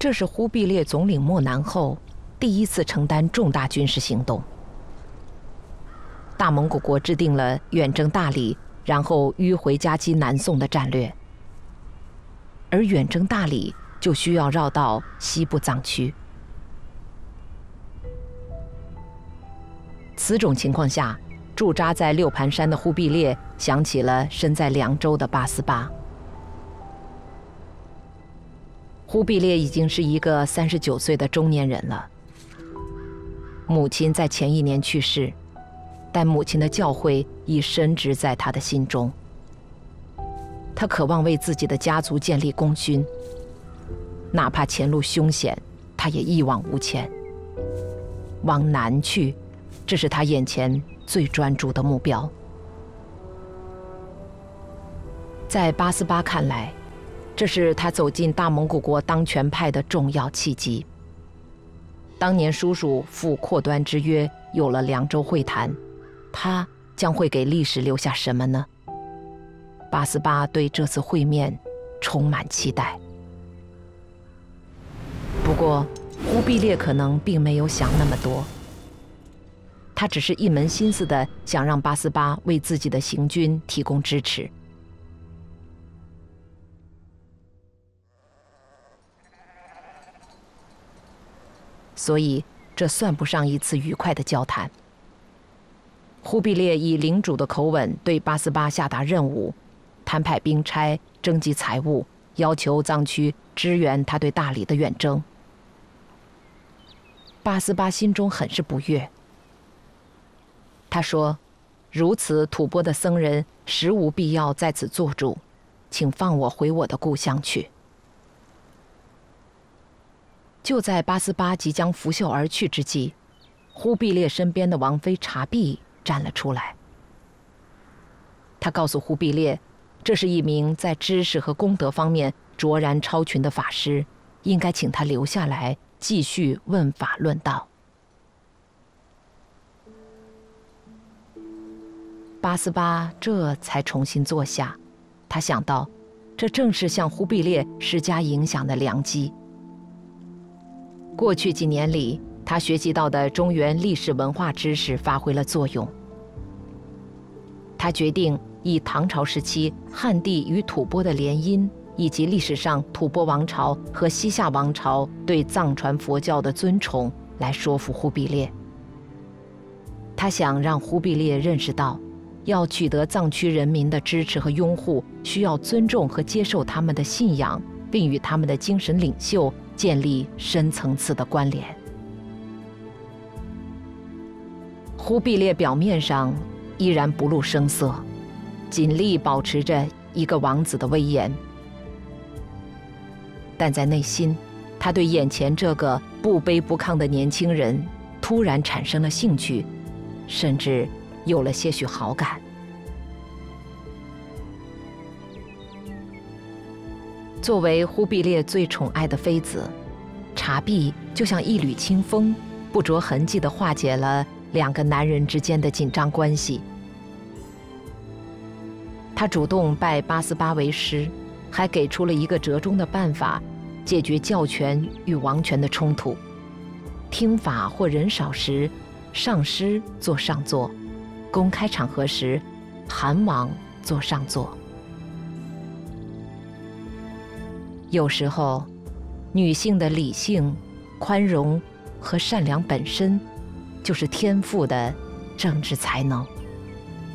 这是忽必烈总领漠南后第一次承担重大军事行动。大蒙古国制定了远征大理，然后迂回夹击南宋的战略，而远征大理就需要绕到西部藏区。此种情况下，驻扎在六盘山的忽必烈想起了身在凉州的八思巴。忽必烈已经是一个39岁的中年人了，母亲在前1年去世，但母亲的教诲已深植在他的心中。他渴望为自己的家族建立功勋，哪怕前路凶险，他也一往无前。往南去，这是他眼前最专注的目标。在八思巴看来，这是他走进大蒙古国当权派的重要契机。当年叔叔赴扩端之约，有了凉州会谈，他将会给历史留下什么呢？八思巴对这次会面充满期待。不过，忽必烈可能并没有想那么多，他只是一门心思地想让八思巴为自己的行军提供支持。所以，这算不上一次愉快的交谈。忽必烈以领主的口吻对八思巴下达任务，摊派兵差，征集财物，要求藏区支援他对大理的远征。八思巴心中很是不悦。他说：“如此吐蕃的僧人实无必要在此做主，请放我回我的故乡去。”就在八思巴即将拂袖而去之际，忽必烈身边的王妃察必站了出来。他告诉忽必烈，这是一名在知识和功德方面卓然超群的法师，应该请他留下来继续问法论道。八思巴这才重新坐下，他想到，这正是向忽必烈施加影响的良机。过去几年里，他学习到的中原历史文化知识发挥了作用。他决定以唐朝时期汉地与吐蕃的联姻，以及历史上吐蕃王朝和西夏王朝对藏传佛教的尊崇来说服忽必烈。他想让忽必烈认识到，要取得藏区人民的支持和拥护，需要尊重和接受他们的信仰，并与他们的精神领袖建立深层次的关联。忽必烈表面上依然不露声色，尽力保持着一个王子的威严，但在内心，他对眼前这个不卑不亢的年轻人突然产生了兴趣，甚至有了些许好感。作为忽必烈最宠爱的妃子，察必就像一缕清风，不着痕迹地化解了两个男人之间的紧张关系。他主动拜八思巴为师，还给出了一个折中的办法，解决教权与王权的冲突。听法或人少时，上师坐上座；公开场合时，韩王坐上座。有时候，女性的理性、宽容和善良本身，就是天赋的政治才能。